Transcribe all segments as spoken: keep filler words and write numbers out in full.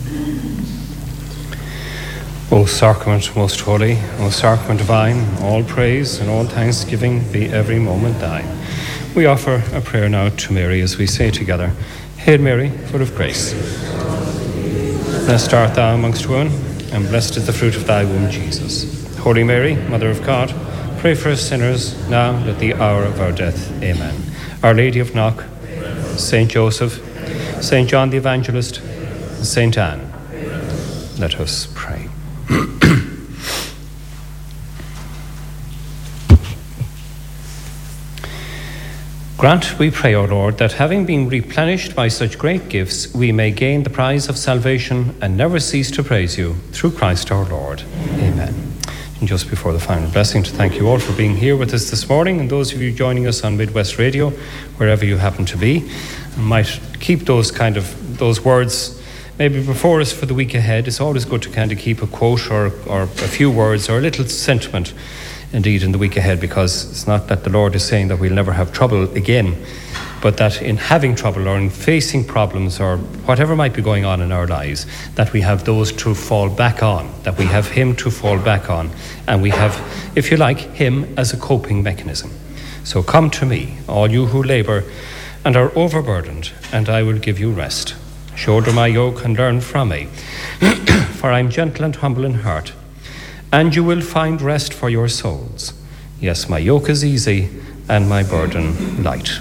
O Sacrament most holy, O Sacrament divine, all praise and all thanksgiving be every moment thine. We offer a prayer now to Mary as we say together, Hail Mary, full of grace. Blessed art thou amongst women, and blessed is the fruit of thy womb, Jesus. Holy Mary, Mother of God, pray for us sinners, now and at the hour of our death. Amen. Our Lady of Knock, Saint Joseph, Saint John the Evangelist, and Saint Anne. Let us pray. Grant, we pray, O Lord, that having been replenished by such great gifts, we may gain the prize of salvation and never cease to praise you, through Christ our Lord. Amen. And just before the final blessing, to thank you all for being here with us this morning, and those of you joining us on Midwest Radio, wherever you happen to be, and might keep those kind of those words maybe before us for the week ahead. It's always good to kind of keep a quote or, or a few words or a little sentiment indeed in the week ahead, because it's not that the Lord is saying that we'll never have trouble again, but that in having trouble or in facing problems or whatever might be going on in our lives, that we have those to fall back on, that we have Him to fall back on, and we have, if you like, Him as a coping mechanism. So come to me, all you who labour and are overburdened, and I will give you rest. Shoulder my yoke and learn from me, for I am gentle and humble in heart, and you will find rest for your souls. Yes, my yoke is easy and my burden light.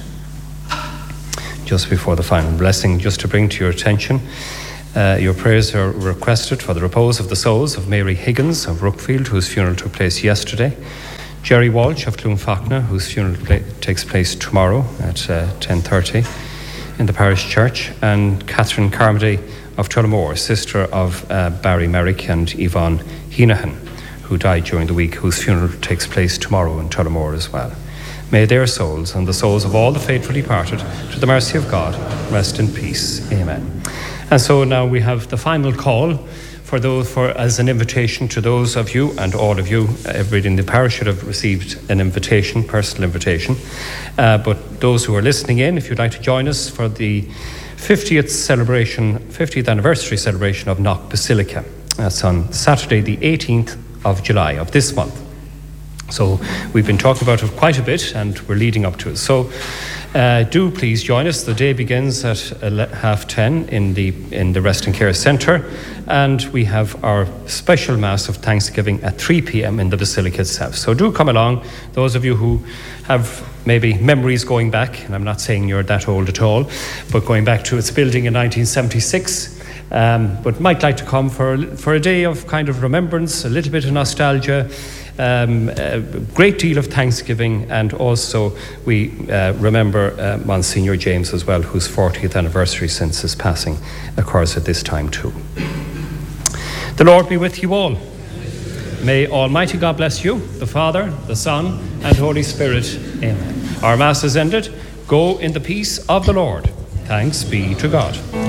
Just before the final blessing, just to bring to your attention, uh, your prayers are requested for the repose of the souls of Mary Higgins of Brookfield, whose funeral took place yesterday, Jerry Walsh of Clonfachna, whose funeral pla- takes place tomorrow at uh, ten thirty in the parish church, and Catherine Carmody of Tullamore, sister of uh, Barry Merrick and Yvonne Heenahan, who died during the week, whose funeral takes place tomorrow in Tullamore as well. May their souls and the souls of all the faithful departed, to the mercy of God, rest in peace. Amen. And so now we have the final call for those, for as an invitation to those of you, and all of you, everybody in the parish should have received an invitation, personal invitation. Uh, but those who are listening in, if you'd like to join us for the fiftieth celebration, fiftieth anniversary celebration of Knock Basilica. That's on Saturday, the eighteenth of July of this month. So we've been talking about it quite a bit, and we're leading up to it. So uh, do please join us. The day begins at half ten in the in the Rest and Care Centre, and we have our special Mass of Thanksgiving at three p.m. in the Basilica itself. So do come along. Those of you who have maybe memories going back, and I'm not saying you're that old at all, but going back to its building in nineteen seventy-six, Um, but might like to come for for a day of kind of remembrance, a little bit of nostalgia, um, a great deal of thanksgiving, and also we uh, remember uh, Monsignor James as well, whose fortieth anniversary since his passing occurs at this time too. The Lord be with you all. May Almighty God bless you, the Father, the Son, and Holy Spirit. Amen. Our Mass is ended. Go in the peace of the Lord. Thanks be to God.